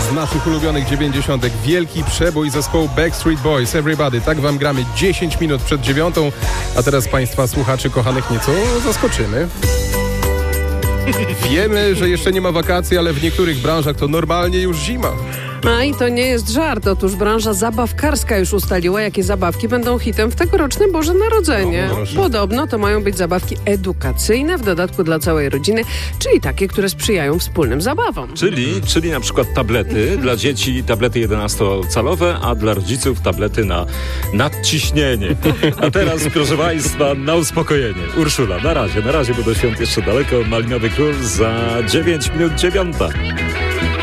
z naszych ulubionych 90. Wielki przebój zespołu Backstreet Boys, Everybody. Tak wam gramy 10 minut przed 9, a teraz państwa słuchaczy kochanych nieco zaskoczymy. Wiemy, że jeszcze nie ma wakacji, ale w niektórych branżach to normalnie już zima. A i to nie jest żart. Otóż branża zabawkarska już ustaliła, jakie zabawki będą hitem w tegoroczne Boże Narodzenie. Podobno to mają być zabawki edukacyjne, w dodatku dla całej rodziny, czyli takie, które sprzyjają wspólnym zabawom. Czyli na przykład tablety dla dzieci, tablety 11-calowe, a dla rodziców tablety na nadciśnienie. A teraz, proszę Państwa, na uspokojenie. Urszula, na razie, bo do świąt jeszcze daleko. Malinowy Król za 9 minut 9.